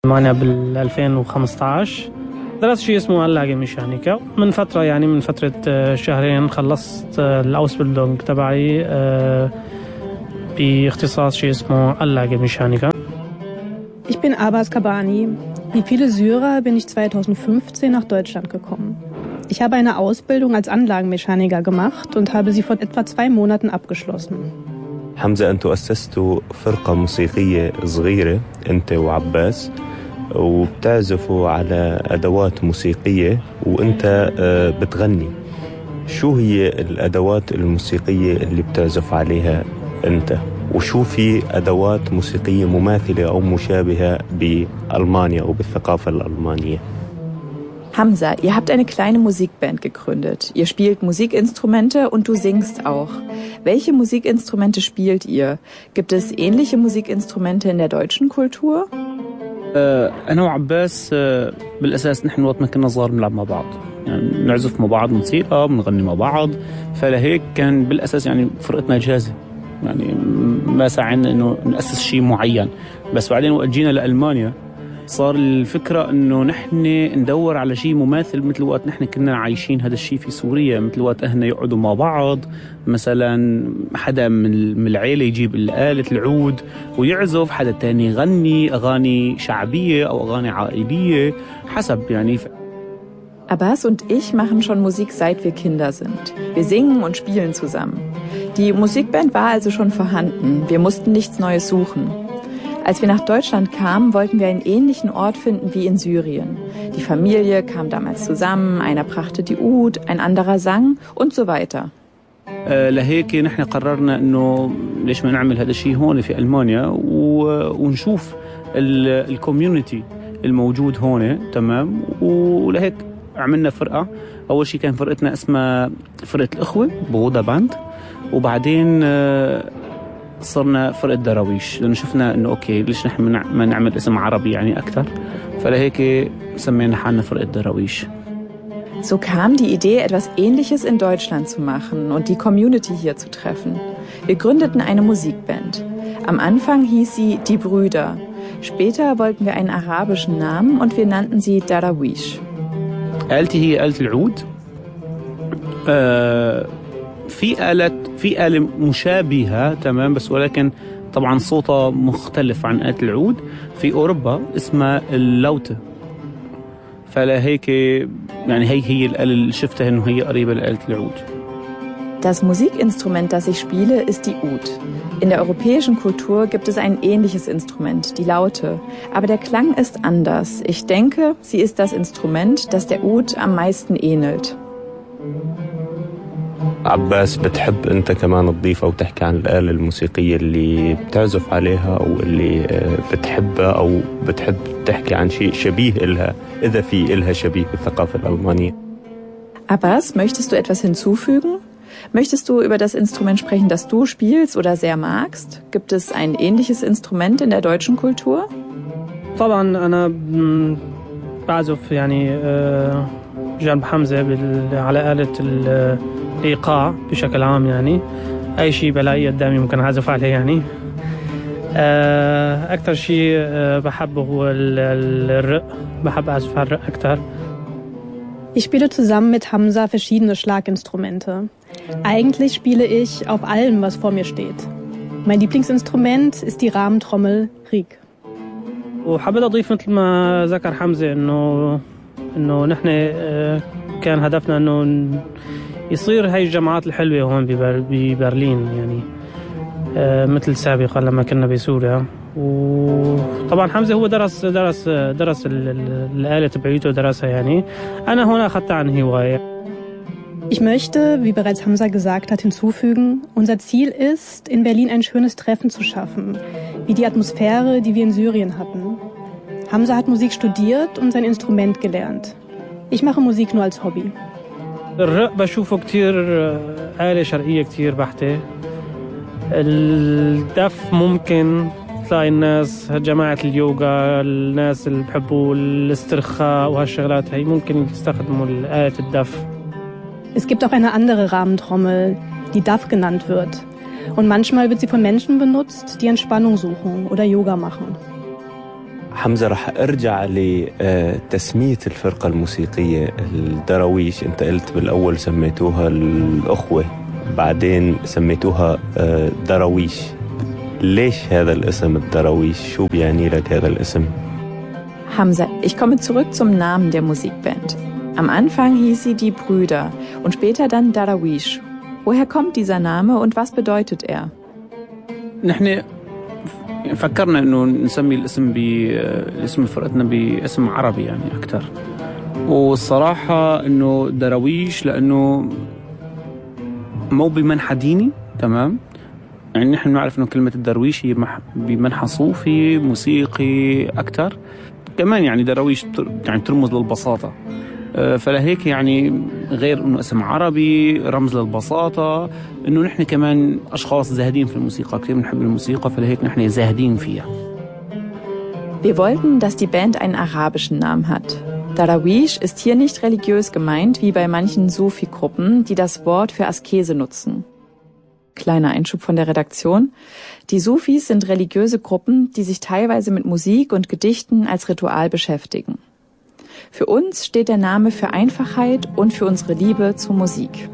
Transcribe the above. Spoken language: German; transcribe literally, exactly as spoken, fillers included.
ألمانيا بال ألفين وخمسة عشر درست شيء اسمه آلة ميشانيكا من فترة يعني من فترة شهرين خلصت الأوسبيلدونج تبعي باختصاص شيء اسمه آلة ميشانيكا. Ich bin Abbas Kabani. Wie viele Syrer bin ich zweitausendfünfzehn nach Deutschland gekommen. Ich habe eine Ausbildung als Anlagenmechaniker gemacht und habe sie vor etwa zwei Monaten abgeschlossen. حمزة، أنتوا أسستوا فرقة موسيقية صغيرة أنت وعباس وبتعزفوا على أدوات موسيقية وأنت بتغني. شو هي الأدوات الموسيقية اللي بتعزف عليها أنت؟ وشو في أدوات موسيقية مماثلة أو مشابهة بألمانيا أو بالثقافة الألمانية؟ Hamza, ihr habt eine kleine Musikband gegründet. Ihr spielt Musikinstrumente und du singst auch. Welche Musikinstrumente spielt ihr? Gibt es ähnliche Musikinstrumente in der deutschen Kultur? أنا وعباس بالأساس نحن وقت ما كنا صغار بنلعب مع بعض، يعني نعزف مع بعض موسيقى بنغني مع بعض، فلهيك كان بالأساس يعني فرقتنا جاهزة، يعني ما سعينا إنه نأسس شيء معين. بس بعدين وقت جينا لألمانيا صار الفكرة إنه نحن ندور على شيء مماثل مثل وقت نحن كنا عايشين هذا الشيء في سوريا، مثل وقت أهلنا يقعدوا مع بعض، مثلا حدا من العيلة يجيب آلة العود ويعزف، حدا تاني يغني أغاني شعبية أو أغاني عائلية حسب يعني. Abbas und ich machen schon Musik, seit wir Kinder sind. Wir singen und spielen zusammen. Die Musikband war also schon vorhanden. Wir mussten nichts Neues suchen. Als wir nach Deutschland kamen, wollten wir einen ähnlichen Ort finden wie in Syrien. Die Familie kam damals zusammen, einer brachte die Oud, ein anderer sang und so weiter. لهيك نحن قررنا إنه ليش ما نعمل هذا الشيء هون في ألمانيا ونشوف الكوميونيتي الموجود هون، تمام. ولهيك عملنا فرقة. أول شيء كان فرقتنا اسمها فرقة الأخوة بغودا باند، وبعدين صرنا فرقة دراويش لأنه شفنا إنه أوكي ليش نحن ما نعمل اسم عربي يعني أكثر، فلهيك سمينا حالنا فرقة دراويش. So kam die Idee, etwas Ähnliches in Deutschland zu machen und die Community hier zu treffen. Wir gründeten eine Musikband. Am Anfang hieß sie Die Brüder. Später wollten wir einen arabischen Namen und wir nannten sie Darawish. آلتي هي آلة العود. آه في آلة في آلة مشابهة تمام، بس ولكن طبعا صوتها مختلف عن آلة العود في أوروبا اسمها اللوتة، فلهيك يعني هي هي الآلة اللي شفتها إنه هي قريبة لآلة العود. Das Musikinstrument, das ich spiele, ist die Oud. In der europäischen Kultur gibt es ein ähnliches Instrument, die Laute. Aber der Klang ist anders. Ich denke, sie ist das Instrument, das der Oud am meisten ähnelt. عباس، بتحب أنت كمان تضيف أو تحكي عن الآلة الموسيقية اللي بتعزف عليها أو اللي بتحبها أو بتحب تحكي عن شيء شبيه إلها إذا في إلها شبيه بالثقافة الألمانية؟ Abbas, möchtest du etwas hinzufügen? Möchtest du über das Instrument sprechen, das du spielst oder sehr magst? Gibt es ein ähnliches Instrument in der deutschen Kultur? طبعا أنا بعزف يعني جنب حمزة على آلة الإيقاع بشكل عام، يعني أي شيء بلاقيه قدامي ممكن أعزف عليه يعني. أكثر شيء بحبه هو الرق، بحب أعزف على الرق أكثر. Ich spiele zusammen mit Hamza verschiedene Schlaginstrumente. Eigentlich spiele ich auf allem, was vor mir steht. Mein Lieblingsinstrument ist die Rahmentrommel Riek. وحبيت أضيف مثل ما ذكر حمزة إنه إنه نحن كان هدفنا إنه يصير هاي الجامعات الحلوة هون ببرلين يعني مثل سابقا لما كنا بسوريا. وطبعا حمزة هو درس درس درس الآلة تبعيته درسها يعني. أنا هنا أخذتها عن هواية. Ich möchte, wie bereits Hamza gesagt hat, hinzufügen, unser Ziel ist, in Berlin ein schönes Treffen zu schaffen, wie die Atmosphäre, die wir in Syrien hatten. Hamza hat Musik studiert und sein Instrument gelernt. Ich mache Musik nur als Hobby. الرق بشوفه كتير آلة شرقية كتير بحتة. الدف ممكن تلاقي الناس جماعة اليوغا، الناس اللي بحبوا الاسترخاء وهالشغلات هي ممكن يستخدموا آلة الدف. Es gibt auch eine andere Rahmentrommel, die Daf genannt wird. Und manchmal wird sie von Menschen benutzt, die Entspannung suchen oder Yoga machen. حمزة رح أرجع لتسمية الفرقة الموسيقية الدراويش. أنت قلت بالأول سميتوها الأخوة، بعدين سميتوها دراويش. ليش هذا الاسم الدراويش؟ شو بيعني لك هذا الاسم؟ Hamza, ich komme zurück zum Namen der Musikband. Am Anfang hieß sie die Brüder und später dann Darawish. Woher kommt dieser Name und was bedeutet er? نحن فكرنا إنه نسمي الاسم باسم فرقتنا باسم عربي يعني أكتر، والصراحة إنه دراويش لأنه مو بمنحى ديني، تمام؟ يعني نحن نعرف إنه كلمة الدرويش هي بمنحى صوفي موسيقي أكتر، كمان يعني دراويش يعني ترمز للبساطة، فلهيك يعني غير إنه اسم عربي رمز للبساطة، إنه نحن كمان أشخاص زاهدين في الموسيقى، كثير بنحب الموسيقى، فلهيك نحن زاهدين فيها. Wir wollten, dass die Band einen arabischen Namen hat. Darawish ist hier nicht religiös gemeint, wie bei manchen Sufi-Gruppen, die das Wort für Askese nutzen. Kleiner Einschub von der Redaktion. Die Sufis sind religiöse Gruppen, die sich teilweise mit Musik und Gedichten als Ritual beschäftigen. Für uns steht der Name für Einfachheit und für unsere Liebe zur Musik.